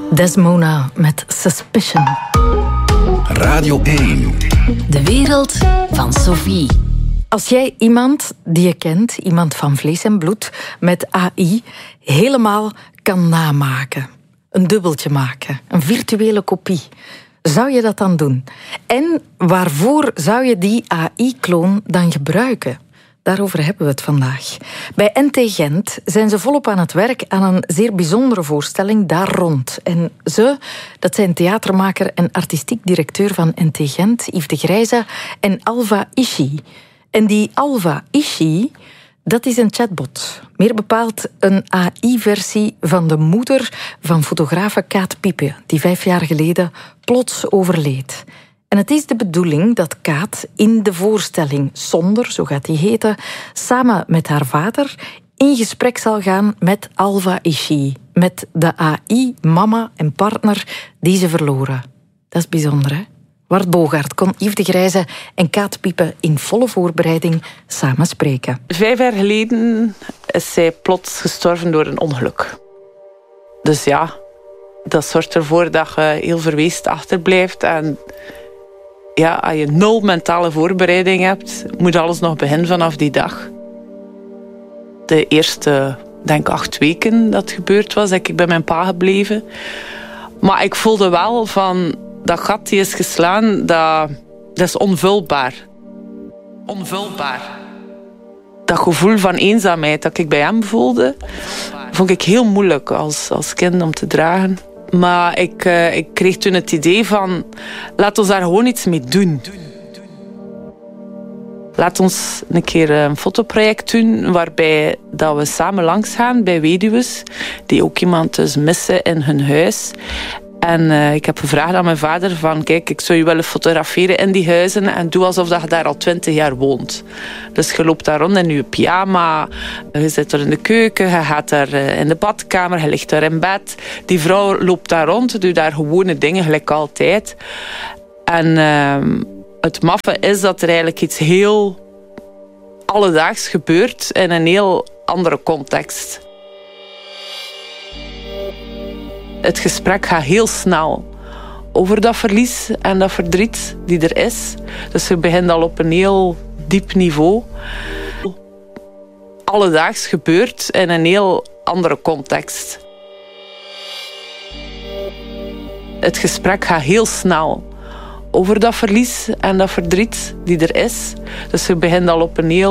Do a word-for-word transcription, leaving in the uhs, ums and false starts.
Desmona met Suspicion. Radio één. De wereld van Sophie. Als jij iemand die je kent, iemand van vlees en bloed, met A I helemaal kan namaken, een dubbeltje maken, een virtuele kopie, zou je dat dan doen? En waarvoor zou je die A I-kloon dan gebruiken? Daarover hebben we het vandaag. Bij N T Gent zijn ze volop aan het werk aan een zeer bijzondere voorstelling daar rond. En ze, dat zijn theatermaker en artistiek directeur van N T Gent, Yves de Grijze, en Alva Ishi. En die Alva Ishi, dat is een chatbot. Meer bepaald een A I-versie van de moeder van fotografe Kaat Piepe, die vijf jaar geleden plots overleed. En het is de bedoeling dat Kaat in de voorstelling Zonder, zo gaat die heten, samen met haar vader in gesprek zal gaan met Alva Ishi, met de A I-mama en partner die ze verloren. Dat is bijzonder, hè? Wart Bogaert kon Yves de Grijze en Kaat Piepe in volle voorbereiding samen spreken. Vijf jaar geleden is zij plots gestorven door een ongeluk. Dus ja, dat zorgt ervoor dat je heel verweest achterblijft. En ja, als je nul mentale voorbereiding hebt, moet alles nog beginnen vanaf die dag. De eerste, denk acht weken dat het gebeurd was, ben ik bij mijn pa gebleven. Maar ik voelde wel van, dat gat die is geslaan, dat, dat is onvulbaar. Onvulbaar. Dat gevoel van eenzaamheid dat ik bij hem voelde, vond ik heel moeilijk als, als kind om te dragen. Maar ik, uh, ik kreeg toen het idee van, laat ons daar gewoon iets mee doen. Laat ons een keer een fotoproject doen waarbij dat we samen langs gaan bij weduwen die ook iemand dus missen in hun huis. En uh, ik heb gevraagd aan mijn vader van, kijk, ik zou je willen fotograferen in die huizen en doe alsof dat je daar al twintig jaar woont. Dus je loopt daar rond in je pyjama, je zit er in de keuken, je gaat daar in de badkamer, je ligt daar in bed. Die vrouw loopt daar rond, doet daar gewone dingen, gelijk altijd. En uh, het maffe is dat er eigenlijk iets heel alledaags gebeurt in een heel andere context. Het gesprek gaat heel snel over dat verlies en dat verdriet die er is. Dus je begint al op een heel diep niveau. Alledaags gebeurt in een heel andere context. Het gesprek gaat heel snel over dat verlies en dat verdriet die er is. Dus je begint al op een heel